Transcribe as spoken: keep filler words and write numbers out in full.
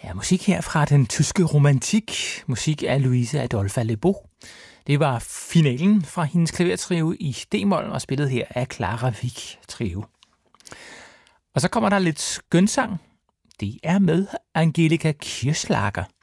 Ja, musik her fra den tyske romantik. Musik af Louise Adolphe Lebeau. Det var finalen fra hendes klavertrio i D-mol og spillet her af Clara Wieck Trio. Og så kommer der lidt skønsang. Det er med Angelika Kirchschlager.